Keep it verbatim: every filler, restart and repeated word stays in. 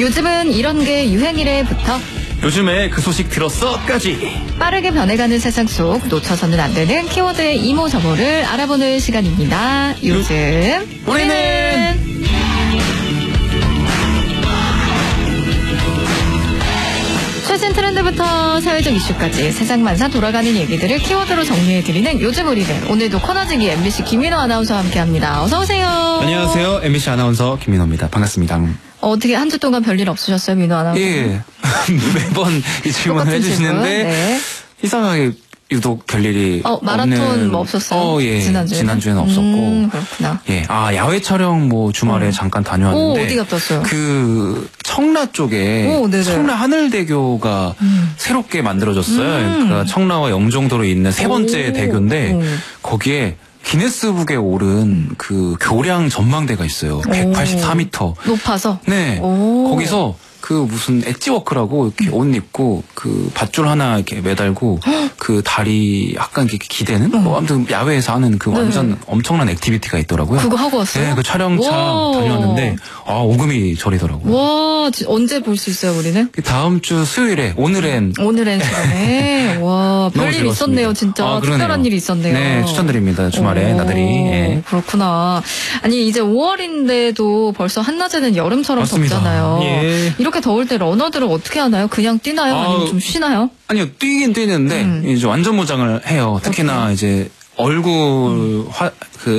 요즘은 이런 게 유행이래부터 요즘에 그 소식 들었어?까지 빠르게 변해가는 세상 속 놓쳐서는 안 되는 키워드의 이모저모를 알아보는 시간입니다. 요즘 우리는 최신 트렌드부터 사회적 이슈까지 세상만사 돌아가는 얘기들을 키워드로 정리해드리는 요즘 우리는, 오늘도 코너지기 엠비씨 김민호 아나운서와 함께합니다. 어서 오세요. 안녕하세요. 엠비씨 아나운서 김민호입니다. 반갑습니다. 어, 어떻게 한 주 동안 별일 없으셨어요, 민호 아나운서? 예. 매번 이 질문을 해주시는데 네. 이상하게 유독 별일이 어, 마라톤 없는... 뭐 없었어요? 어, 예. 지난주에는? 지난주에는 없었고. 음, 그렇구나. 예. 아, 야외 촬영 뭐 주말에 음. 잠깐 다녀왔는데. 오, 어디 갔다 왔어요? 그 청라 쪽에 오, 네네. 청라 하늘대교가 음. 새롭게 만들어졌어요. 음. 그러니까 청라와 영종도로 있는 세 번째 오. 대교인데 오. 거기에 기네스북에 오른 음. 그 교량 전망대가 있어요. 백팔십사 미터. 높아서? 네. 오. 거기서 그 무슨 엣지워크라고 이렇게 옷 입고 그 밧줄 하나 이렇게 매달고 그 다리 약간 이렇게 기대는 뭐 아무튼 야외에서 하는 그 완전 네. 엄청난 액티비티가 있더라고요. 그거 하고 왔어요? 네, 그 촬영차 와. 다녀왔는데 아 오금이 저리더라고요. 와, 지- 언제 볼 수 있어요, 우리는? 그 다음 주 수요일에 오늘은 오늘은 시간에. 와, 너무 별일 즐거웠습니다. 있었네요, 진짜. 아, 그러네요. 특별한 일이 있었네요. 네, 추천드립니다. 주말에 오, 나들이. 예. 그렇구나. 아니, 이제 오월인데도 벌써 한낮에는 여름처럼 맞습니다. 덥잖아요. 예. 이렇게 더울 때 러너들은 어떻게 하나요? 그냥 뛰나요? 아, 아니면 좀 쉬나요? 아니요, 뛰긴 뛰는데 음. 이제 완전 무장을 해요. 특히나 이제 얼굴 화, 그